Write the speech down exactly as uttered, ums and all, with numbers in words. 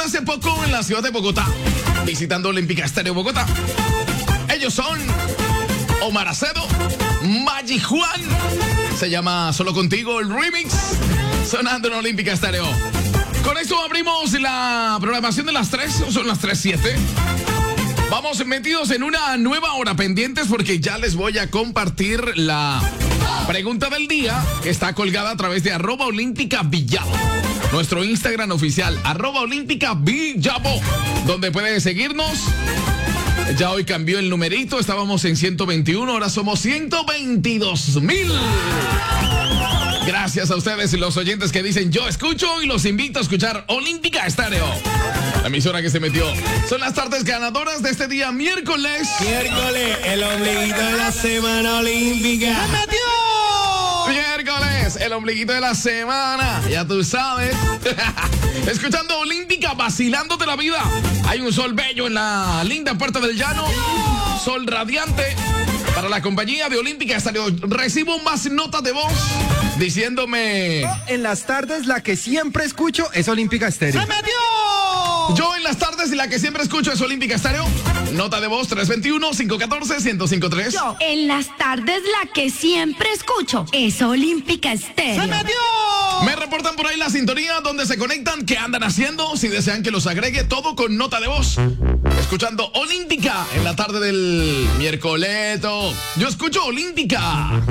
hace poco en la ciudad de Bogotá, visitando Olímpica Estéreo Bogotá. Ellos son Omar Acedo, Maggi Juan. Se llama Solo Contigo, el remix, sonando en Olímpica Estéreo. Con esto abrimos la programación de las tres, son las tres siete. Vamos metidos en una nueva hora, pendientes porque ya les voy a compartir la pregunta del día que está colgada a través de arroba olímpica villavo. Nuestro Instagram oficial, arroba olímpica villavo, donde pueden seguirnos. Ya hoy cambió el numerito, estábamos en ciento veintiuno, ahora somos ciento veintidós mil. Gracias a ustedes y los oyentes que dicen yo escucho y los invito a escuchar Olímpica Estéreo, la emisora que se metió. Son las tardes ganadoras de este día miércoles. Miércoles, el ombliguito de la semana olímpica. ¡Se metió! Miércoles, el ombliguito de la semana, ya tú sabes. Escuchando Olímpica, vacilándote la vida. Hay un sol bello en la linda Puerta del Llano. Sol radiante. Para la compañía de Olímpica Estéreo, recibo más notas de voz diciéndome... En las tardes la que siempre escucho es Olímpica Estéreo. ¡Se metió! Yo en las tardes y la que siempre escucho es Olímpica Estéreo. Nota de voz tres dos uno, cinco uno cuatro, uno cero cinco tres. Yo en las tardes la que siempre escucho es Olímpica Estéreo. ¡Se metió! Me reportan por ahí la sintonía donde se conectan, qué andan haciendo, si desean que los agregue, todo con nota de voz. Escuchando Olímpica en la tarde del miércoles. Yo escucho Olímpica.